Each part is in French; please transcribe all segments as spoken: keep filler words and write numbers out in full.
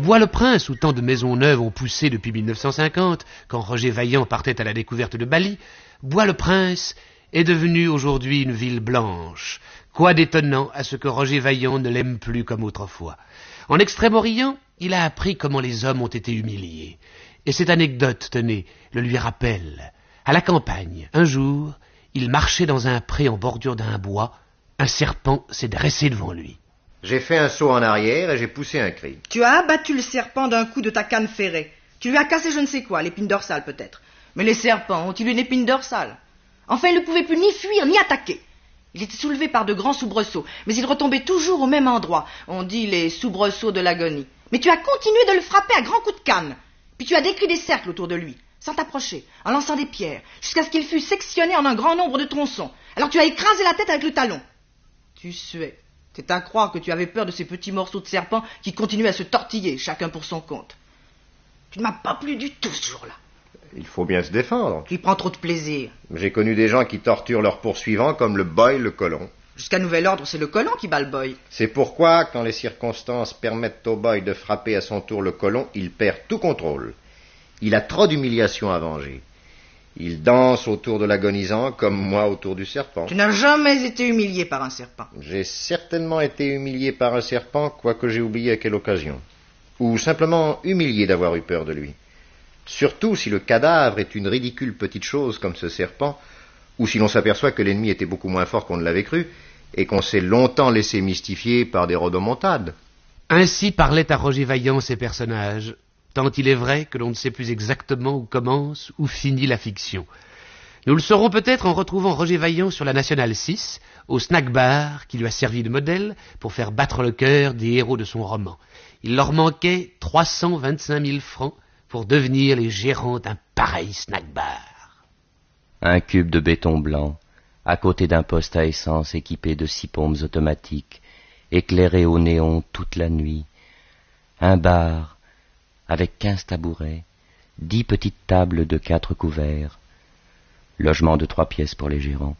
Bois-le-Prince, où tant de maisons neuves ont poussé depuis mille neuf cent cinquante, quand Roger Vaillant partait à la découverte de Bali, Bois-le-Prince est devenu aujourd'hui une ville blanche. Quoi d'étonnant à ce que Roger Vaillant ne l'aime plus comme autrefois. En Extrême-Orient, il a appris comment les hommes ont été humiliés. Et cette anecdote, tenez, le lui rappelle. À la campagne, un jour, il marchait dans un pré en bordure d'un bois. Un serpent s'est dressé devant lui. J'ai fait un saut en arrière et j'ai poussé un cri. Tu as abattu le serpent d'un coup de ta canne ferrée. Tu lui as cassé je ne sais quoi, l'épine dorsale peut-être. Mais les serpents ont-ils une épine dorsale? Enfin, il ne pouvait plus ni fuir ni attaquer. Il était soulevé par de grands soubresauts, mais il retombait toujours au même endroit. On dit les soubresauts de l'agonie. Mais tu as continué de le frapper à grands coups de canne. Puis tu as décrit des cercles autour de lui, sans t'approcher, en lançant des pierres, jusqu'à ce qu'il fût sectionné en un grand nombre de tronçons. Alors tu as écrasé la tête avec le talon. Tu suais. C'est à croire que tu avais peur de ces petits morceaux de serpent qui continuaient à se tortiller, chacun pour son compte. Tu ne m'as pas plu du tout ce jour-là. Il faut bien se défendre. Tu y prends trop de plaisir. J'ai connu des gens qui torturent leurs poursuivants comme le boy le colon. Jusqu'à nouvel ordre, c'est le colon qui bat le boy. C'est pourquoi, quand les circonstances permettent au boy de frapper à son tour le colon, il perd tout contrôle. Il a trop d'humiliation à venger. Il danse autour de l'agonisant comme moi autour du serpent. Tu n'as jamais été humilié par un serpent. J'ai certainement été humilié par un serpent, quoique j'ai oublié à quelle occasion. Ou simplement humilié d'avoir eu peur de lui. Surtout si le cadavre est une ridicule petite chose comme ce serpent, ou si l'on s'aperçoit que l'ennemi était beaucoup moins fort qu'on ne l'avait cru, et qu'on s'est longtemps laissé mystifier par des rodomontades. Ainsi parlaient à Roger Vaillant ces personnages, tant il est vrai que l'on ne sait plus exactement où commence, où finit la fiction. Nous le saurons peut-être en retrouvant Roger Vaillant sur la Nationale six, au snack bar qui lui a servi de modèle pour faire battre le cœur des héros de son roman. Il leur manquait trois cent vingt-cinq mille francs pour devenir les gérants d'un pareil snack bar. Un cube de béton blanc, à côté d'un poste à essence équipé de six pompes automatiques, éclairé au néon toute la nuit. Un bar, avec quinze tabourets, dix petites tables de quatre couverts, logement de trois pièces pour les gérants.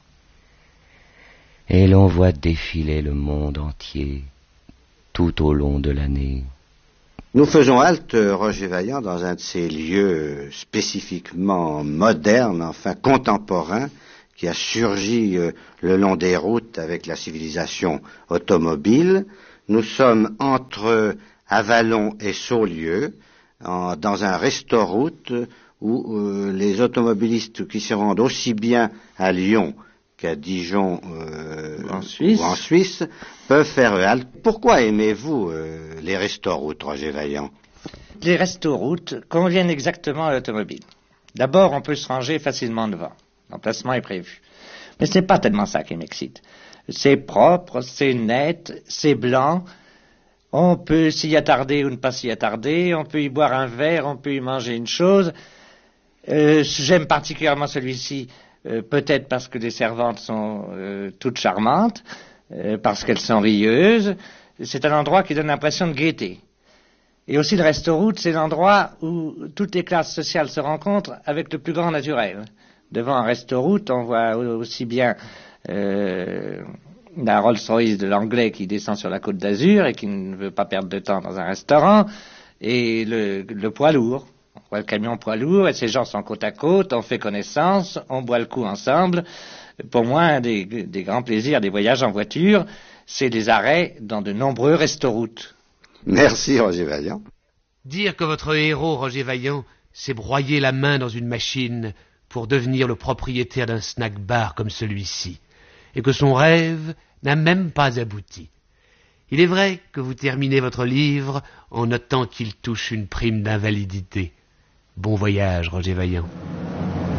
Et l'on voit défiler le monde entier, tout au long de l'année. Nous faisons halte, Roger Vaillant, dans un de ces lieux spécifiquement modernes, enfin contemporains, qui a surgi euh, le long des routes avec la civilisation automobile. Nous sommes entre Avallon et Saulieu, en, dans un restoroute où euh, les automobilistes qui se rendent aussi bien à Lyon qu'à Dijon euh, en Suisse. ou en Suisse peuvent faire halte. Pourquoi aimez-vous euh, les restoroutes, Roger Vaillant? Les restoroutes conviennent exactement à l'automobile. D'abord, on peut se ranger facilement devant. L'emplacement est prévu. Mais ce n'est pas tellement ça qui m'excite. C'est propre, c'est net, c'est blanc. On peut s'y attarder ou ne pas s'y attarder. On peut y boire un verre, on peut y manger une chose. Euh, j'aime particulièrement celui-ci, euh, peut-être parce que les servantes sont euh, toutes charmantes, euh, parce qu'elles sont rieuses. C'est un endroit qui donne l'impression de gaieté. Et aussi le restoroute, c'est l'endroit où toutes les classes sociales se rencontrent avec le plus grand naturel. Devant un restoroute, on voit aussi bien euh, la Rolls-Royce de l'anglais qui descend sur la Côte d'Azur et qui ne veut pas perdre de temps dans un restaurant, et le, le poids lourd. On voit le camion poids lourd et ces gens sont côte à côte, on fait connaissance, on boit le coup ensemble. Pour moi, un des, des grands plaisirs des voyages en voiture, c'est les arrêts dans de nombreux restoroutes. Merci, Roger Vaillant. Dire que votre héros, Roger Vaillant, s'est broyé la main dans une machine pour devenir le propriétaire d'un snack bar comme celui-ci, et que son rêve n'a même pas abouti. Il est vrai que vous terminez votre livre en notant qu'il touche une prime d'invalidité. Bon voyage, Roger Vaillant.